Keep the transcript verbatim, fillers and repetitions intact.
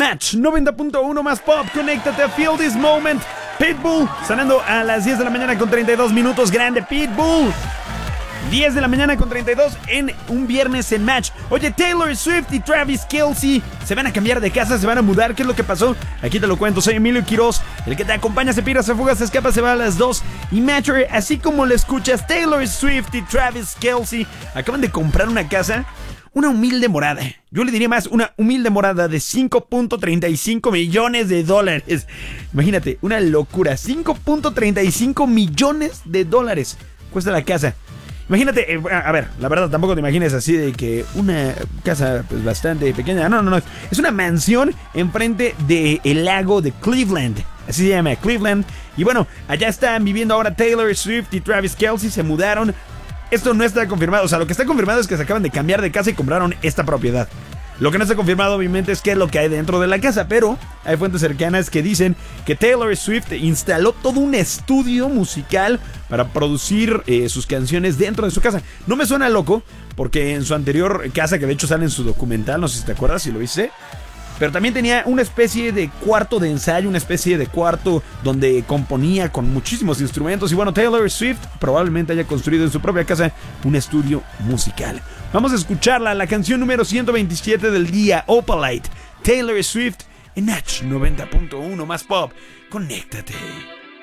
Match noventa punto uno más pop, conéctate a Feel This Moment. Pitbull, sonando a las diez de la mañana con treinta y dos minutos. Grande Pitbull. diez de la mañana con treinta y dos en un viernes en Match. Oye, Taylor Swift y Travis Kelce se van a cambiar de casa, se van a mudar. ¿Qué es lo que pasó? Aquí te lo cuento. Soy Emilio Quiroz, el que te acompaña, se pira, se fuga, se escapa, se va a las dos. Y Match, así como lo escuchas, Taylor Swift y Travis Kelce acaban de comprar una casa, una humilde morada. Yo le diría más, una humilde morada de cinco punto treinta y cinco millones de dólares. Imagínate, una locura. cinco punto treinta y cinco millones de dólares cuesta la casa. Imagínate, eh, a ver, la verdad tampoco te imagines así de que una casa pues bastante pequeña. No, no, no. Es una mansión enfrente del lago de Cleveland. Así se llama, Cleveland. Y bueno, allá están viviendo ahora Taylor Swift y Travis Kelce. Se mudaron. Esto no está confirmado. O sea, lo que está confirmado es que se acaban de cambiar de casa y compraron esta propiedad. Lo que no está confirmado, obviamente, es qué es lo que hay dentro de la casa. Pero hay fuentes cercanas que dicen que Taylor Swift instaló todo un estudio musical para producir eh, sus canciones dentro de su casa. No me suena loco, porque en su anterior casa, que de hecho sale en su documental, no sé si te acuerdas, si lo viste, pero también tenía una especie de cuarto de ensayo, una especie de cuarto donde componía con muchísimos instrumentos. Y bueno, Taylor Swift probablemente haya construido en su propia casa un estudio musical. Vamos a escucharla, la canción número ciento veintisiete del día, Opalite, Taylor Swift en Match noventa punto uno más pop. Conéctate.